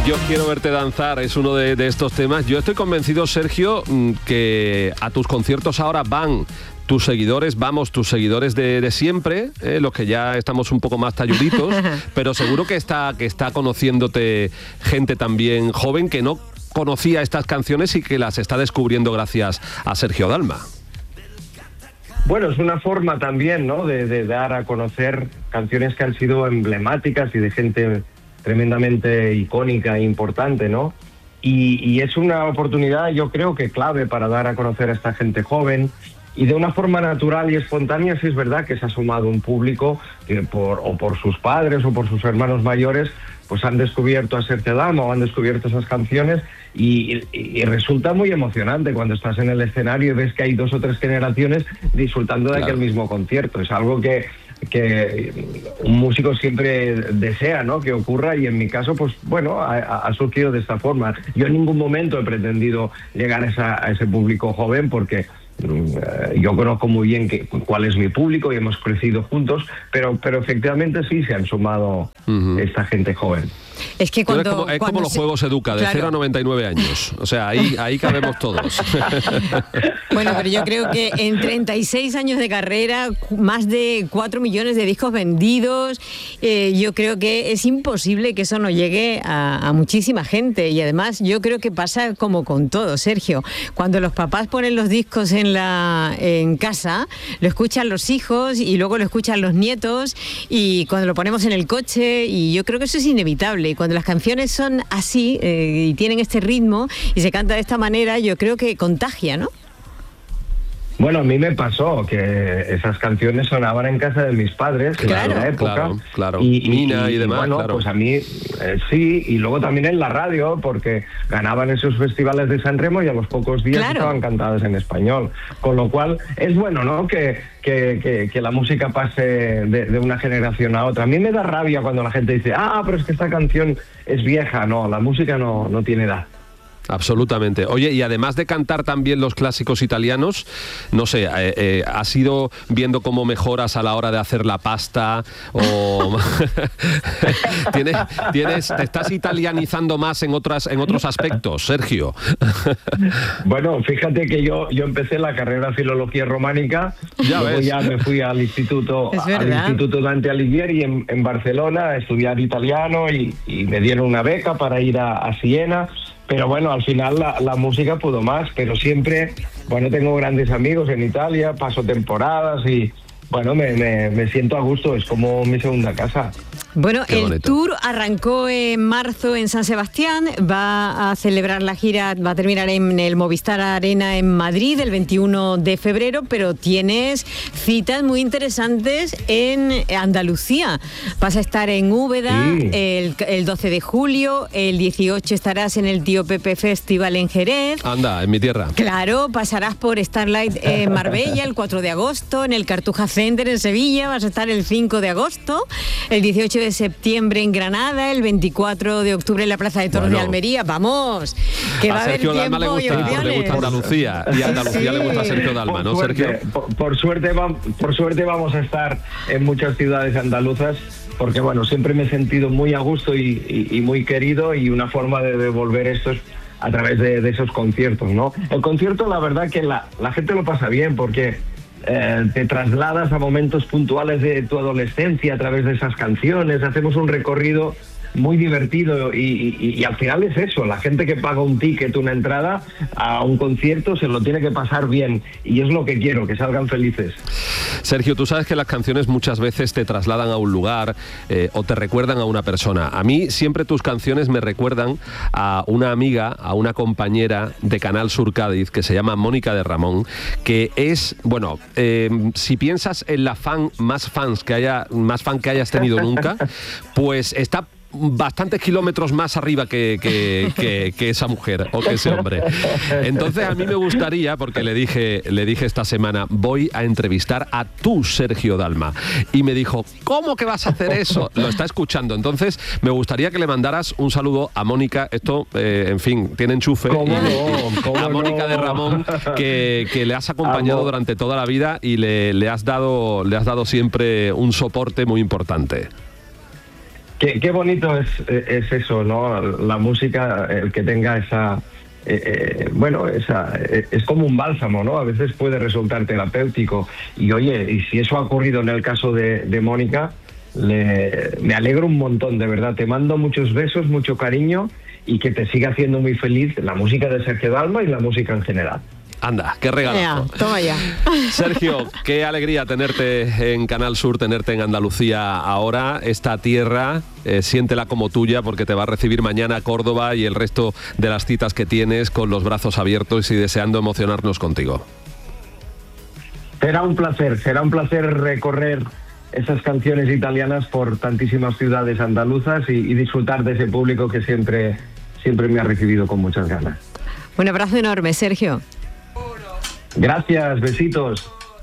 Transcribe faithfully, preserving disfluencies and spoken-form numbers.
Yo quiero verte danzar, es uno de, de estos temas. Yo estoy convencido, Sergio, que a tus conciertos ahora van tus seguidores, vamos, tus seguidores de, de siempre, eh, los que ya estamos un poco más talluditos, pero seguro que está, que está conociéndote gente también joven que no conocía estas canciones y que las está descubriendo gracias a Sergio Dalma. Bueno, es una forma también, ¿no?, de, de dar a conocer canciones que han sido emblemáticas y de gente tremendamente icónica e importante, ¿no? Y, y es una oportunidad, yo creo que clave para dar a conocer a esta gente joven, y de una forma natural y espontánea. Sí es verdad que se ha sumado un público que por, o por sus padres o por sus hermanos mayores, pues han descubierto a Sergio Dalma o han descubierto esas canciones, y, y, y resulta muy emocionante cuando estás en el escenario y ves que hay dos o tres generaciones disfrutando de claro. aquel mismo concierto. Es algo que que un músico siempre desea, ¿no?, que ocurra, y en mi caso, pues bueno, ha, ha surgido de esta forma. Yo en ningún momento he pretendido llegar a, esa, a ese público joven, porque uh, yo conozco muy bien que, cuál es mi público y hemos crecido juntos, pero, pero efectivamente sí se han sumado uh-huh. esta gente joven. Es que cuando, es como, es cuando como los se... Juegos Educa, de claro. cero a noventa y nueve años. O sea, ahí, ahí cabemos todos. Bueno, pero yo creo que en treinta y seis años de carrera, más de cuatro millones de discos vendidos, eh, yo creo que es imposible que eso no llegue a, a muchísima gente. Y además yo creo que pasa como con todo, Sergio. Cuando los papás ponen los discos en, la, en casa, lo escuchan los hijos y luego lo escuchan los nietos, y cuando lo ponemos en el coche, y yo creo que eso es inevitable. Y cuando las canciones son así eh, y tienen este ritmo y se canta de esta manera, yo creo que contagia, ¿no? Bueno, a mí me pasó que esas canciones sonaban en casa de mis padres, claro, en la época. Claro, claro. Y, y, Mina y, y demás, bueno, claro. pues a mí eh, sí, y luego también en la radio, porque ganaban esos festivales de San Remo y a los pocos días claro. estaban cantadas en español. Con lo cual, es bueno, ¿no?, que, que, que, que la música pase de, de una generación a otra. A mí me da rabia cuando la gente dice, ah, pero es que esta canción es vieja. No, la música no, no tiene edad. Absolutamente. Oye, y además de cantar también los clásicos italianos, no sé, eh, eh, ¿has ido viendo cómo mejoras a la hora de hacer la pasta? O ¿Tienes, tienes, ¿Te estás italianizando más en otras en otros aspectos, Sergio? Bueno, fíjate que yo, yo empecé la carrera de Filología Románica, ya luego ves. ya me fui al Instituto, al Instituto Dante Alighieri en, en Barcelona a estudiar italiano, y, y me dieron una beca para ir a, a Siena. Pero bueno, al final la, la música pudo más, pero siempre, bueno, tengo grandes amigos en Italia, paso temporadas y, bueno, me, me, me siento a gusto, es como mi segunda casa. Bueno, Qué el bonito. tour arrancó en marzo en San Sebastián, va a celebrar la gira, va a terminar en el Movistar Arena en Madrid el veintiuno de febrero, pero tienes citas muy interesantes en Andalucía. Vas a estar en Úbeda sí. el, el doce de julio, el dieciocho estarás en el Tío Pepe Festival en Jerez. Anda, en mi tierra. Claro, pasarás por Starlight en Marbella el cuatro de agosto, en el Cartuja Center en Sevilla vas a estar el cinco de agosto, el dieciocho de septiembre en Granada, el veinticuatro de octubre en la Plaza de Toros bueno. de Almería. ¡Vamos! Que va a, a haber tiempo Dalma le gusta, y le gusta Andalucía, y a Andalucía sí. le gusta Sergio Dalma, ¿no, por suerte, Sergio? Por, por, suerte va, por suerte vamos a estar en muchas ciudades andaluzas, porque bueno, siempre me he sentido muy a gusto y, y, y muy querido, y una forma de devolver esto es a través de, de esos conciertos, ¿no? El concierto, la verdad que la, la gente lo pasa bien, porque Eh, te trasladas a momentos puntuales de tu adolescencia a través de esas canciones, hacemos un recorrido muy divertido y, y, y al final es eso, la gente que paga un ticket, una entrada a un concierto se lo tiene que pasar bien, y es lo que quiero, que salgan felices. Sergio, tú sabes que las canciones muchas veces te trasladan a un lugar eh, o te recuerdan a una persona. A mí siempre tus canciones me recuerdan a una amiga, a una compañera de Canal Sur Cádiz que se llama Mónica de Ramón, que es, bueno, eh, si piensas en la fan más fans que haya, más fan que hayas tenido nunca, pues está bastantes kilómetros más arriba que, que, que, que esa mujer o que ese hombre. Entonces a mí me gustaría, porque le dije, le dije esta semana, voy a entrevistar a tu Sergio Dalma, y me dijo, ¿cómo que vas a hacer eso? Lo está escuchando. Entonces me gustaría que le mandaras un saludo a Mónica. Esto, eh, en fin, tiene enchufe. ¿Cómo no? ¿Cómo a Mónica no? de Ramón, que, que le has acompañado Amo. durante toda la vida y le, le has dado, le has dado siempre un soporte muy importante. Qué, qué bonito es, es eso, ¿no? La música, el que tenga esa... Eh, eh, bueno, esa, eh, es como un bálsamo, ¿no? A veces puede resultar terapéutico. Y oye, y si eso ha ocurrido en el caso de, de Mónica, le, me alegro un montón, de verdad. Te mando muchos besos, mucho cariño y que te siga haciendo muy feliz la música de Sergio Dalma y la música en general. Anda, qué regalazo. Ya, toma ya. Sergio, qué alegría tenerte en Canal Sur, tenerte en Andalucía ahora. Esta tierra, eh, siéntela como tuya, porque te va a recibir mañana Córdoba y el resto de las citas que tienes con los brazos abiertos y deseando emocionarnos contigo. Será un placer, será un placer recorrer esas canciones italianas por tantísimas ciudades andaluzas y, y disfrutar de ese público que siempre, siempre me ha recibido con muchas ganas. Un abrazo enorme, Sergio. Gracias, besitos.